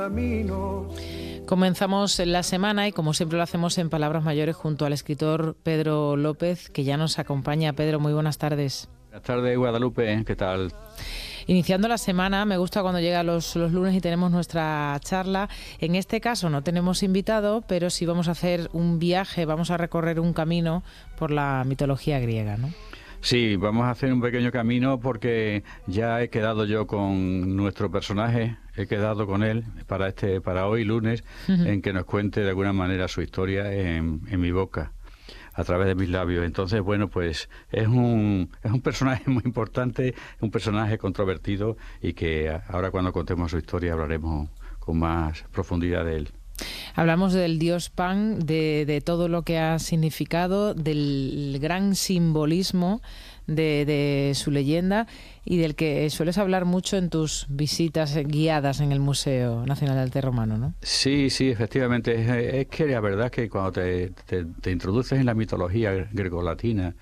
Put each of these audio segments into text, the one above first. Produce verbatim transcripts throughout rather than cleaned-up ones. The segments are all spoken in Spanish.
Comenzamos la semana y como siempre lo hacemos en Palabras Mayores junto al escritor Pedro López, que ya nos acompaña. Pedro, muy buenas tardes. Buenas tardes, Guadalupe, ¿qué tal? Iniciando la semana, me gusta cuando llega los, los lunes y tenemos nuestra charla. En este caso no tenemos invitado, pero sí vamos a hacer un viaje, vamos a recorrer un camino por la mitología griega, ¿no? Sí, vamos a hacer un pequeño camino porque ya he quedado yo con nuestro personaje, he quedado con él para este, para hoy lunes, uh-huh. en que nos cuente de alguna manera su historia en, en mi boca, a través de mis labios. Entonces, bueno, pues es un, es un personaje muy importante, un personaje controvertido y que ahora cuando contemos su historia hablaremos con más profundidad de él. Hablamos del dios Pan, de, de todo lo que ha significado, del gran simbolismo de, de su leyenda y del que sueles hablar mucho en tus visitas guiadas en el Museo Nacional de Arte Romano, ¿no? Sí, sí, efectivamente. Es, es que la verdad es que cuando te, te, te introduces en la mitología grecolatina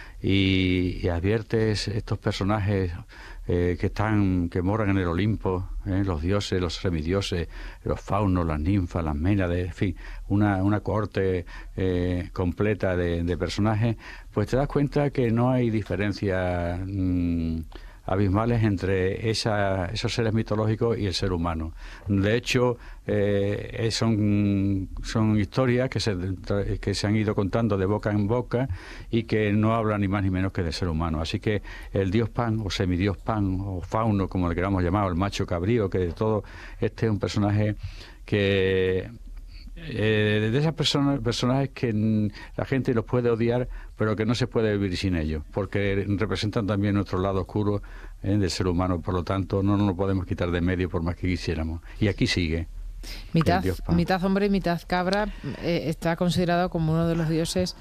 y, y adviertes estos personajes Eh, que están, que moran en el Olimpo, eh, los dioses, los semidioses, los faunos, las ninfas, las ménades, en fin, una, una cohorte eh, completa de, de personajes, pues te das cuenta que no hay diferencias mmm, abismales entre esa, esos seres mitológicos y el ser humano. De hecho, eh, son, son historias que se, que se han ido contando de boca en boca y que no hablan ni más ni menos que del ser humano. Así que el dios Pan, o semidios Pan, o fauno, como le queramos llamar, el macho cabrío, que de todo, este es un personaje que... Eh, de esas personas personajes que la gente los puede odiar, pero que no se puede vivir sin ellos, porque representan también nuestro lado oscuro eh, del ser humano. Por lo tanto, no nos lo podemos quitar de medio por más que quisiéramos. Y aquí sigue. Mitad, mitad hombre y mitad cabra, eh, está considerado como uno de los dioses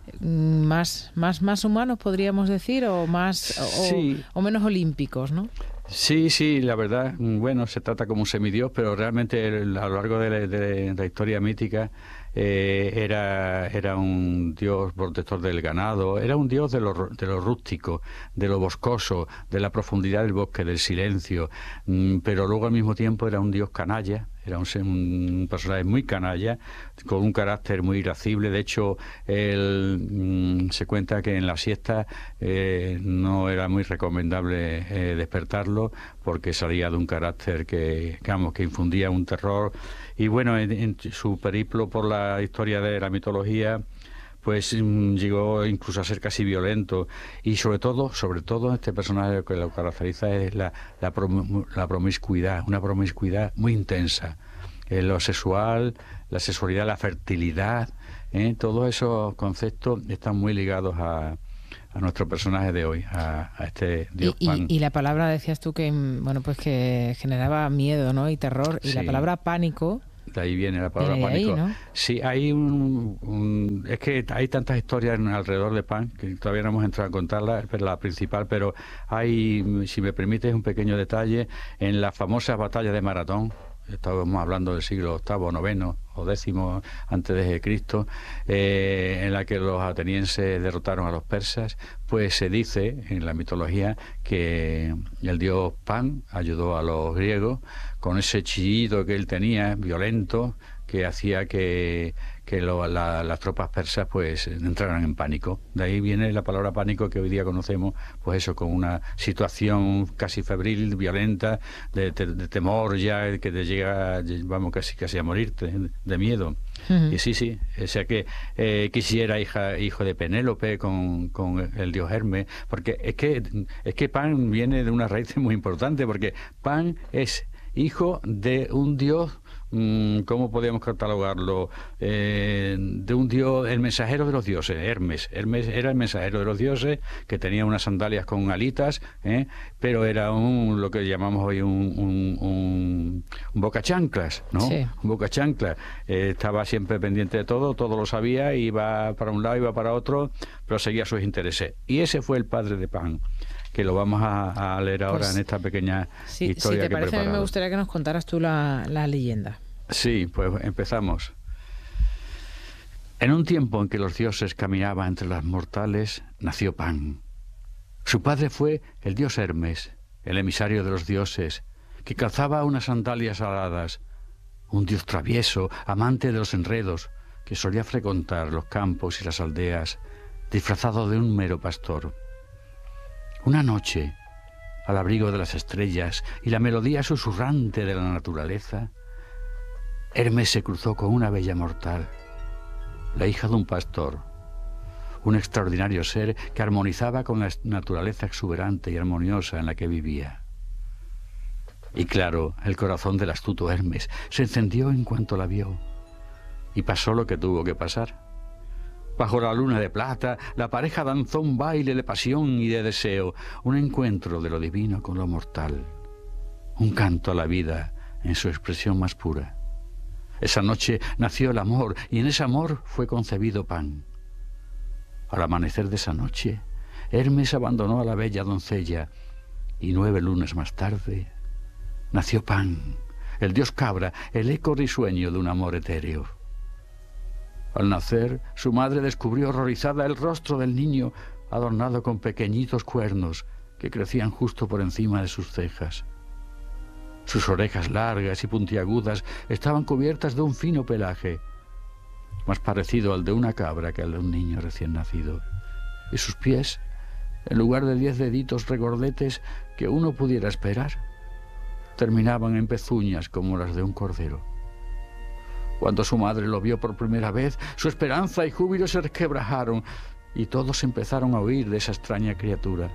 más, más, más humanos, podríamos decir, o más sí. o, o menos olímpicos, ¿no? Sí, sí, la verdad, bueno, se trata como un semidios, pero realmente a lo largo de la, de la historia mítica eh, era, era un dios protector del ganado, era un dios de lo, de lo rústico, de lo boscoso, de la profundidad del bosque, del silencio, mm, pero luego al mismo tiempo era un dios canalla. Era un, un personaje muy canalla, con un carácter muy irascible. De hecho, él mmm, se cuenta que en la siesta eh, no era muy recomendable eh, despertarlo, porque salía de un carácter que, digamos, que infundía un terror. Y bueno, en, en su periplo por la historia de la mitología, pues mmm, llegó incluso a ser casi violento. Y sobre todo, sobre todo, este personaje que lo caracteriza es la, la, prom la promiscuidad, una promiscuidad muy intensa. Eh, lo sexual, la sexualidad, la fertilidad, eh, todos esos conceptos están muy ligados a, a nuestro personaje de hoy, a, a este dios y, Pan. Y, y la palabra, decías tú, que bueno, pues que generaba miedo, ¿no? Y terror. Y sí. La palabra pánico... De ahí viene la palabra viene pánico. Ahí, ¿no? Sí, hay un, un... Es que hay tantas historias alrededor de Pan que todavía no hemos entrado a contarla, pero la principal, pero hay, si me permites, un pequeño detalle. En la famosa batalla de Maratón, estábamos hablando del siglo octavo, noveno o décimo antes de Cristo, eh, en la que los atenienses derrotaron a los persas, pues se dice en la mitología que el dios Pan ayudó a los griegos con ese chillido que él tenía, violento, que hacía que, que lo, la, las tropas persas pues entraran en pánico. De ahí viene la palabra pánico que hoy día conocemos, pues eso, con una situación casi febril, violenta, de, de, de temor ya, que te llega, vamos, casi casi a morirte, de miedo. Uh-huh. Y sí, sí, o sea que eh, quisiera hija, hijo de Penélope con, con el dios Hermes, porque es que, es que Pan viene de una raíz muy importante, porque Pan es hijo de un dios, ¿cómo podríamos catalogarlo? Eh, de un dios, el mensajero de los dioses, Hermes. Hermes era el mensajero de los dioses, que tenía unas sandalias con alitas, ¿eh? Pero era un, lo que llamamos hoy un, un, un, un bocachanclas, ¿no? Sí. Un bocachanclas. Eh, estaba siempre pendiente de todo, todo lo sabía, iba para un lado, iba para otro, pero seguía sus intereses. Y ese fue el padre de Pan, que lo vamos a, a leer ahora pues, en esta pequeña sí, historia si te que he parece, preparado. A mí me gustaría que nos contaras tú la, la leyenda. Sí, pues empezamos. En un tiempo en que los dioses caminaban entre las mortales, nació Pan. Su padre fue el dios Hermes, el emisario de los dioses, que calzaba unas sandalias aladas. un dios travieso, amante de los enredos, que solía frecuentar los campos y las aldeas, disfrazado de un mero pastor. Una noche, al abrigo de las estrellas y la melodía susurrante de la naturaleza, Hermes se cruzó con una bella mortal, la hija de un pastor, un extraordinario ser que armonizaba con la naturaleza exuberante y armoniosa en la que vivía. Y claro, el corazón del astuto Hermes se encendió en cuanto la vio, y pasó lo que tuvo que pasar. Bajo la luna de plata, la pareja danzó un baile de pasión y de deseo, un encuentro de lo divino con lo mortal, un canto a la vida en su expresión más pura. Esa noche nació el amor, y en ese amor fue concebido Pan. Al amanecer de esa noche, Hermes abandonó a la bella doncella, y nueve lunas más tarde nació Pan, el dios cabra, el eco risueño de un amor etéreo. Al nacer, su madre descubrió horrorizada el rostro del niño, adornado con pequeñitos cuernos que crecían justo por encima de sus cejas. Sus orejas largas y puntiagudas estaban cubiertas de un fino pelaje, más parecido al de una cabra que al de un niño recién nacido. Y sus pies, en lugar de diez deditos regordetes que uno pudiera esperar, terminaban en pezuñas como las de un cordero. Cuando su madre lo vio por primera vez, su esperanza y júbilo se resquebrajaron y todos empezaron a huir de esa extraña criatura.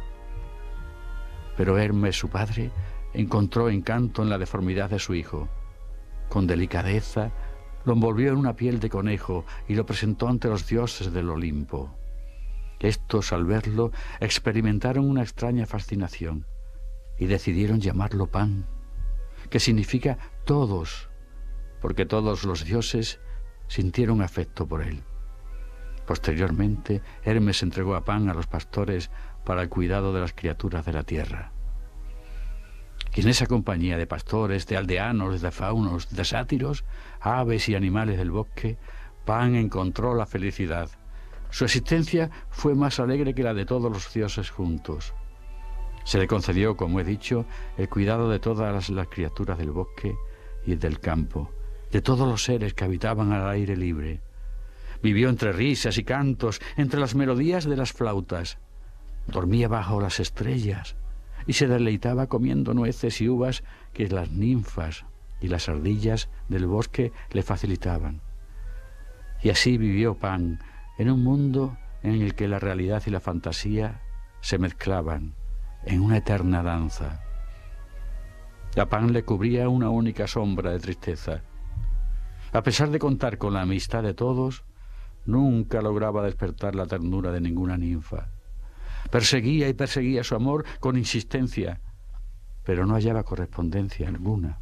Pero Hermes, su padre, encontró encanto en la deformidad de su hijo. Con delicadeza, lo envolvió en una piel de conejo y lo presentó ante los dioses del Olimpo. Estos, al verlo, experimentaron una extraña fascinación y decidieron llamarlo Pan, que significa todos, porque todos los dioses sintieron afecto por él. Posteriormente, Hermes entregó a Pan a los pastores para el cuidado de las criaturas de la tierra. Y en esa compañía de pastores, de aldeanos, de faunos, de sátiros, aves y animales del bosque, Pan encontró la felicidad. Su existencia fue más alegre que la de todos los dioses juntos. Se le concedió, como he dicho, el cuidado de todas las, las criaturas del bosque y del campo, de todos los seres que habitaban al aire libre. Vivió entre risas y cantos, entre las melodías de las flautas. Dormía bajo las estrellas y se deleitaba comiendo nueces y uvas que las ninfas y las ardillas del bosque le facilitaban. Y así vivió Pan en un mundo en el que la realidad y la fantasía se mezclaban en una eterna danza. A Pan le cubría una única sombra de tristeza. A pesar de contar con la amistad de todos, nunca lograba despertar la ternura de ninguna ninfa. Perseguía y perseguía su amor con insistencia, pero no hallaba correspondencia alguna.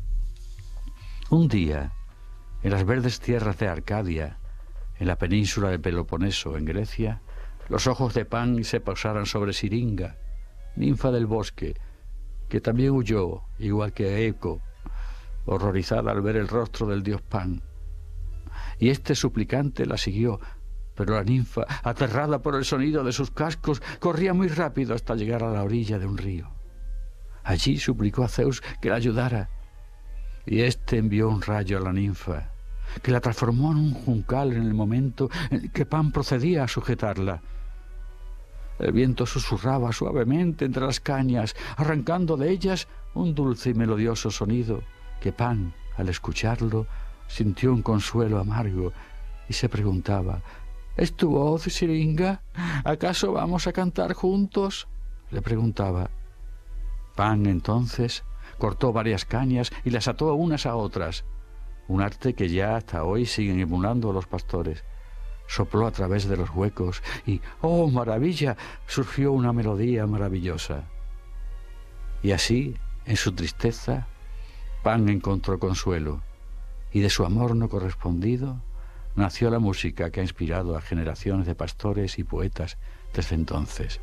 Un día, en las verdes tierras de Arcadia, en la península del Peloponeso, en Grecia, los ojos de Pan se posaron sobre Siringa, ninfa del bosque, que también huyó, igual que Eco, horrorizada al ver el rostro del dios Pan. Y este suplicante la siguió, pero la ninfa, aterrada por el sonido de sus cascos, corría muy rápido hasta llegar a la orilla de un río. Allí suplicó a Zeus que la ayudara, y éste envió un rayo a la ninfa, que la transformó en un juncal en el momento en que Pan procedía a sujetarla. El viento susurraba suavemente entre las cañas, arrancando de ellas un dulce y melodioso sonido, que Pan, al escucharlo, sintió un consuelo amargo y se preguntaba: ¿es tu voz, Siringa? ¿Acaso vamos a cantar juntos?, le preguntaba. Pan, entonces, cortó varias cañas y las ató unas a otras, un arte que ya hasta hoy siguen emulando los pastores. Sopló a través de los huecos y, ¡oh, maravilla!, surgió una melodía maravillosa. Y así, en su tristeza, Pan encontró consuelo, y de su amor no correspondido nació la música que ha inspirado a generaciones de pastores y poetas desde entonces.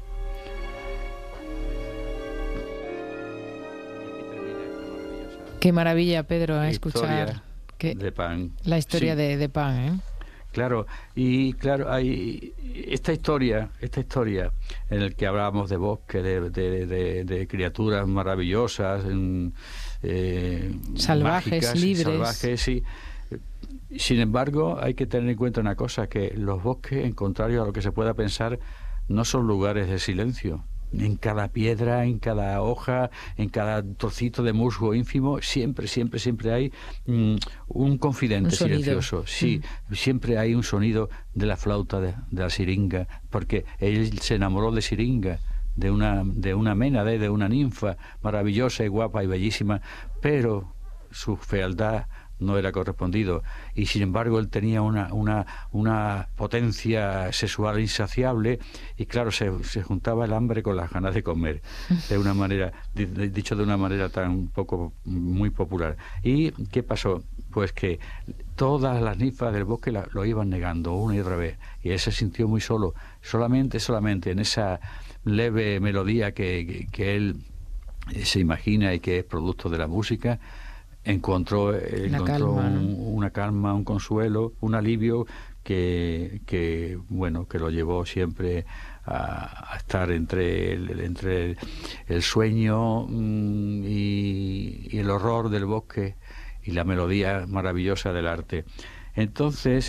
Qué maravilla, Pedro, a escuchar que de Pan. La historia sí. de, de Pan, ¿eh? Claro, y claro, hay esta historia, esta historia en la que hablábamos de bosque, de, de, de, de criaturas maravillosas, en, eh, salvajes, mágicas, libres, salvajes, sí. Sin embargo, hay que tener en cuenta una cosa, que los bosques, en contrario a lo que se pueda pensar, no son lugares de silencio. En cada piedra, en cada hoja, en cada trocito de musgo ínfimo, siempre, siempre, siempre hay mm, un confidente un silencioso. Sí, mm. siempre hay un sonido de la flauta de, de la siringa, porque él se enamoró de Siringa, de una, de una ménade, de una ninfa maravillosa y guapa y bellísima, pero su fealdad no era correspondido, y sin embargo él tenía una una una potencia sexual insaciable, y claro, se, se juntaba el hambre con las ganas de comer, de una manera, dicho de una manera tan poco, muy popular. ¿Y qué pasó? Pues que todas las ninfas del bosque la, lo iban negando una y otra vez, y él se sintió muy solo, solamente, solamente en esa leve melodía que, que, que él se imagina y que es producto de la música. Encontró, encontró calma, ¿no? un, una calma, un consuelo, un alivio que, que bueno, que lo llevó siempre a, a estar entre el, entre el, el sueño mmm, y, y el horror del bosque y la melodía maravillosa del arte. Entonces,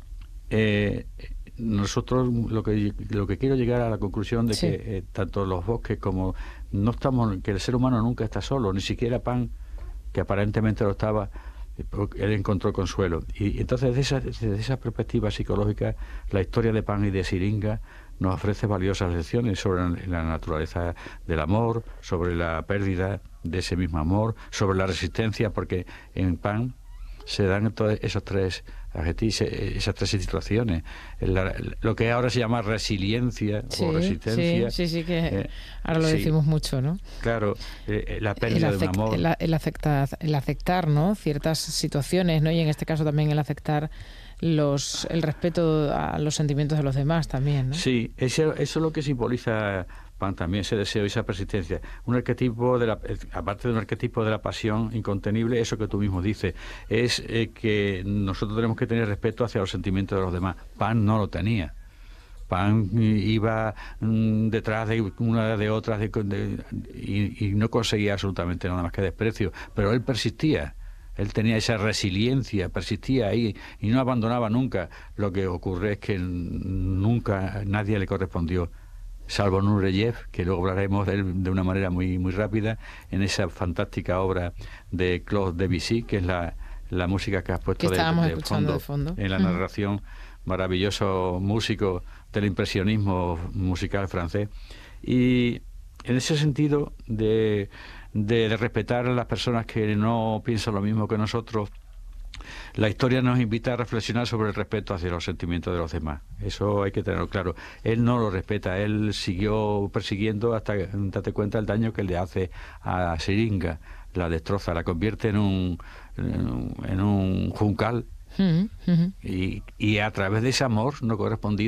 eh, nosotros lo que lo que quiero llegar a la conclusión de sí. que eh, tanto los bosques como no estamos, que el ser humano nunca está solo, ni siquiera Pan, que aparentemente lo estaba, él encontró consuelo. Y entonces, desde esa, desde esa perspectiva psicológica, la historia de Pan y de Siringa nos ofrece valiosas lecciones sobre la naturaleza del amor, sobre la pérdida de ese mismo amor, sobre la resistencia, porque en Pan se dan todos esos tres adjetivos, esas tres situaciones. La, lo que ahora se llama resiliencia sí, o resistencia. Sí, sí, sí, que eh, ahora lo sí, decimos mucho, ¿no? Claro, eh, la pérdida el de un amor. El, el, aceptar, el aceptar, ¿no? Ciertas situaciones, ¿no? Y en este caso también el aceptar los el respeto a los sentimientos de los demás también, ¿no? Sí, eso, eso es lo que simboliza Pan también, ese deseo y esa persistencia. Un arquetipo, de la, aparte de un arquetipo de la pasión incontenible, eso que tú mismo dices, es eh, que nosotros tenemos que tener respeto hacia los sentimientos de los demás. Pan no lo tenía. Pan iba mm, detrás de una de otras de, de, y, y no conseguía absolutamente nada más que desprecio, pero él persistía. Él tenía esa resiliencia, persistía ahí y no abandonaba nunca. Lo que ocurre es que nunca nadie le correspondió, salvo Nureyev, que luego hablaremos de él de una manera muy muy rápida, en esa fantástica obra de Claude Debussy, que es la, la música que has puesto que de, de, fondo, de fondo, en la narración, maravilloso músico del impresionismo musical francés. Y en ese sentido de, de, de respetar a las personas que no piensan lo mismo que nosotros, la historia nos invita a reflexionar sobre el respeto hacia los sentimientos de los demás. Eso hay que tenerlo claro. Él no lo respeta, él siguió persiguiendo hasta que date cuenta el daño que le hace a Siringa. La destroza, la convierte en un, en un, en un juncal. Uh-huh, uh-huh. Y, y a través de ese amor no correspondido